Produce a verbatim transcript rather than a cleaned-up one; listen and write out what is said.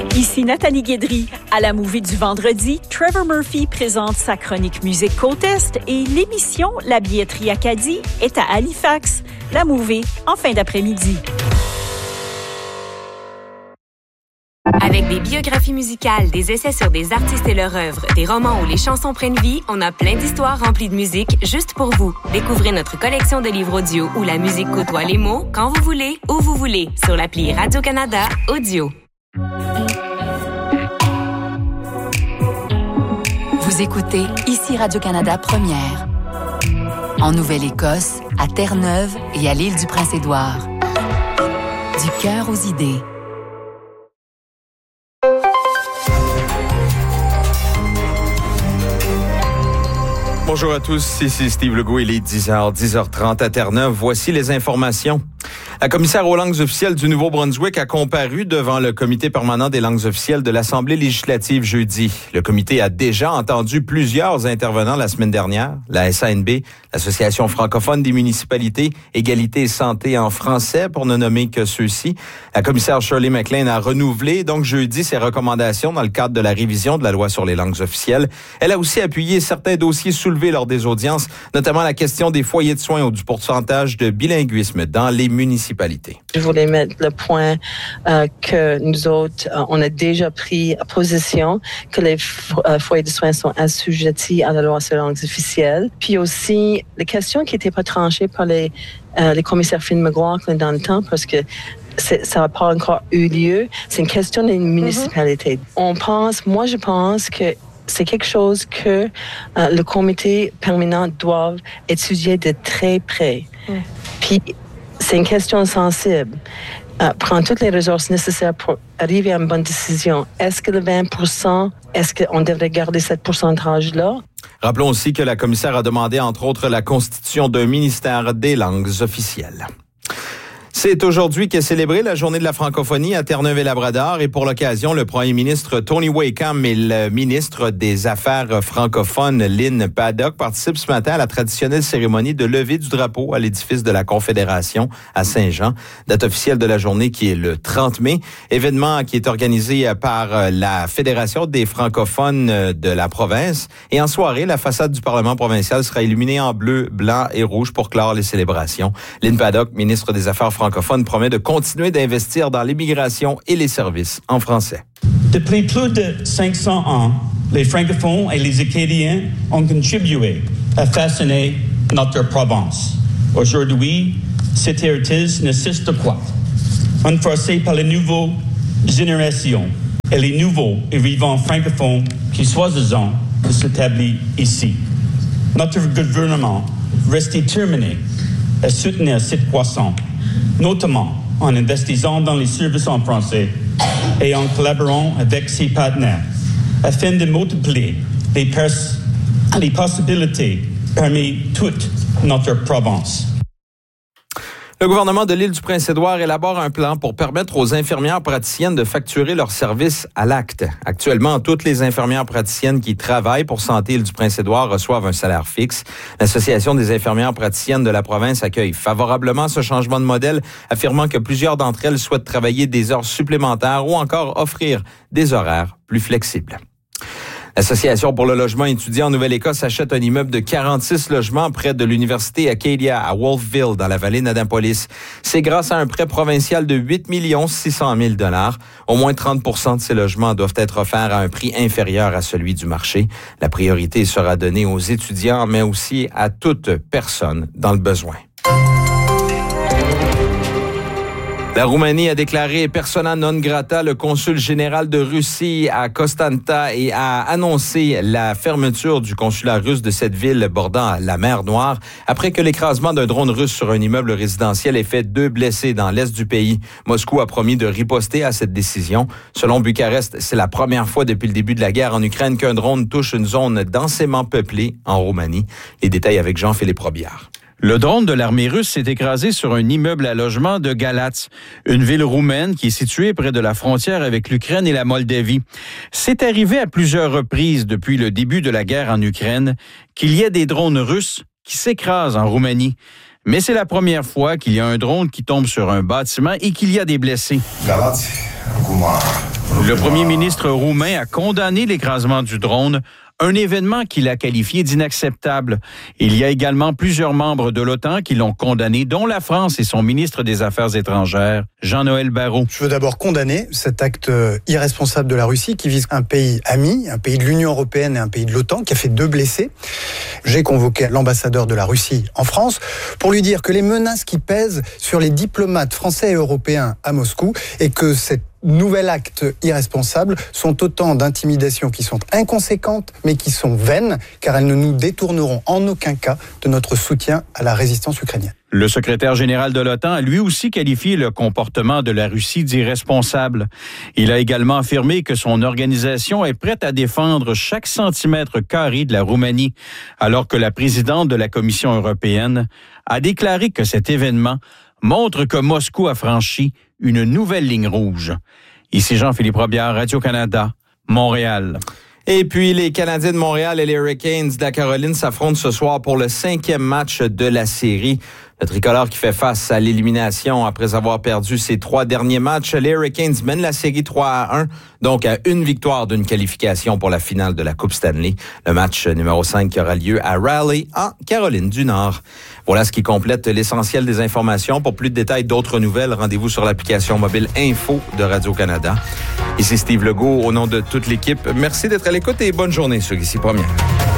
Ici Nathalie Guédry. À la Movie du vendredi, Trevor Murphy présente sa chronique Musique Côte Est et l'émission La billetterie Acadie est à Halifax. La Movie en fin d'après-midi. Avec des biographies musicales, des essais sur des artistes et leur œuvre, des romans où les chansons prennent vie, on a plein d'histoires remplies de musique juste pour vous. Découvrez notre collection de livres audio où la musique côtoie les mots quand vous voulez, où vous voulez, sur l'appli Radio-Canada Audio. Vous écoutez ici Radio-Canada Première. En Nouvelle-Écosse, à Terre-Neuve et à l'île du Prince-Édouard. Du cœur aux idées. Bonjour à tous, ici Steve Legault, il est dix heures, dix heures trente à Terre-Neuve. Voici les informations. La commissaire aux langues officielles du Nouveau-Brunswick a comparu devant le comité permanent des langues officielles de l'Assemblée législative jeudi. Le comité a déjà entendu plusieurs intervenants la semaine dernière. La S A N B, l'Association francophone des municipalités, Égalité et santé en français, pour ne nommer que ceux-ci. La commissaire Shirley McLean a renouvelé donc jeudi ses recommandations dans le cadre de la révision de la loi sur les langues officielles. Elle a aussi appuyé certains dossiers soulevés lors des audiences, notamment la question des foyers de soins ou du pourcentage de bilinguisme dans les municipalités. Je voulais mettre le point euh, que nous autres, euh, on a déjà pris position que les fo- euh, foyers de soins sont assujettis à la loi sur les langues officielles. Puis aussi, les questions qui n'étaient pas tranchées par les, euh, les commissaires Finn McLaughlin dans le temps, parce que c'est, ça n'a pas encore eu lieu, c'est une question des municipalités. Mm-hmm. On pense, moi je pense que c'est quelque chose que euh, le comité permanent doit étudier de très près. Mm. Puis, c'est une question sensible. Euh, prendre toutes les ressources nécessaires pour arriver à une bonne décision. Est-ce que le vingt pour cent, est-ce qu'on devrait garder ce pourcentage-là? Rappelons aussi que la commissaire a demandé, entre autres, la constitution d'un ministère des langues officielles. C'est aujourd'hui qu'est célébrée la journée de la francophonie à Terre-Neuve-et-Labrador et pour l'occasion, le premier ministre Tony Wakeham et le ministre des Affaires francophones Lynn Paddock participent ce matin à la traditionnelle cérémonie de levée du drapeau à l'édifice de la Confédération à Saint-Jean. Date officielle de la journée qui est le trente mai. Événement qui est organisé par la Fédération des francophones de la province. Et en soirée, la façade du Parlement provincial sera illuminée en bleu, blanc et rouge pour clore les célébrations. Lynn Paddock, ministre des Affaires francophones, promet de continuer d'investir dans l'immigration et les services en français. Depuis plus de cinq cents ans, les francophones et les Acadiens ont contribué à façonner notre province. Aujourd'hui, cet héritage n'existe pas. Renforcé par les nouvelles générations et les nouveaux arrivants francophones qui choisissent de s'établir ici. Notre gouvernement reste déterminé à soutenir cette croissance, notamment en investissant dans les services en français et en collaborant avec ses partenaires, afin de multiplier les, pers- les possibilités parmi toute notre province. Le gouvernement de l'île du Prince-Édouard élabore un plan pour permettre aux infirmières praticiennes de facturer leurs services à l'acte. Actuellement, toutes les infirmières praticiennes qui travaillent pour Santé Île du Prince-Édouard reçoivent un salaire fixe. L'Association des infirmières praticiennes de la province accueille favorablement ce changement de modèle, affirmant que plusieurs d'entre elles souhaitent travailler des heures supplémentaires ou encore offrir des horaires plus flexibles. L'Association pour le logement étudiant en Nouvelle-Écosse achète un immeuble de quarante-six logements près de l'Université Acadia à Wolfville, dans la vallée d'Annapolis. C'est grâce à un prêt provincial de huit millions six cent mille dollars. Au moins trente pour cent de ces logements doivent être offerts à un prix inférieur à celui du marché. La priorité sera donnée aux étudiants, mais aussi à toute personne dans le besoin. La Roumanie a déclaré persona non grata le consul général de Russie à Constanta et a annoncé la fermeture du consulat russe de cette ville bordant la mer Noire après que l'écrasement d'un drone russe sur un immeuble résidentiel ait fait deux blessés dans l'est du pays. Moscou a promis de riposter à cette décision. Selon Bucarest, c'est la première fois depuis le début de la guerre en Ukraine qu'un drone touche une zone densément peuplée en Roumanie. Les détails avec Jean-Philippe Robillard. Le drone de l'armée russe s'est écrasé sur un immeuble à logement de Galatz, une ville roumaine qui est située près de la frontière avec l'Ukraine et la Moldavie. C'est arrivé à plusieurs reprises depuis le début de la guerre en Ukraine qu'il y ait des drones russes qui s'écrasent en Roumanie. Mais c'est la première fois qu'il y a un drone qui tombe sur un bâtiment et qu'il y a des blessés. Galatz, acum Le premier ministre roumain a condamné l'écrasement du drone, un événement qu'il a qualifié d'inacceptable. Il y a également plusieurs membres de l'OTAN qui l'ont condamné, dont la France et son ministre des Affaires étrangères, Jean-Noël Barrot. Je veux d'abord condamner cet acte irresponsable de la Russie qui vise un pays ami, un pays de l'Union européenne et un pays de l'OTAN, qui a fait deux blessés. J'ai convoqué l'ambassadeur de la Russie en France pour lui dire que les menaces qui pèsent sur les diplomates français et européens à Moscou et que cette nouvel acte irresponsable sont autant d'intimidations qui sont inconséquentes, mais qui sont vaines, car elles ne nous détourneront en aucun cas de notre soutien à la résistance ukrainienne. Le secrétaire général de l'OTAN a lui aussi qualifié le comportement de la Russie d'irresponsable. Il a également affirmé que son organisation est prête à défendre chaque centimètre carré de la Roumanie, alors que la présidente de la Commission européenne a déclaré que cet événement montre que Moscou a franchi une nouvelle ligne rouge. Ici Jean-Philippe Robillard, Radio-Canada, Montréal. Et puis, les Canadiens de Montréal et les Hurricanes de la Caroline s'affrontent ce soir pour le cinquième match de la série. Le tricolore qui fait face à l'élimination après avoir perdu ses trois derniers matchs. Les Hurricanes mènent la série trois à un, donc à une victoire d'une qualification pour la finale de la Coupe Stanley. Le match numéro cinq qui aura lieu à Raleigh, en Caroline du Nord. Voilà ce qui complète l'essentiel des informations. Pour plus de détails, d'autres nouvelles, rendez-vous sur l'application mobile Info de Radio-Canada. Ici Steve Legault, au nom de toute l'équipe. Merci d'être à l'écoute et bonne journée sur Ici Première.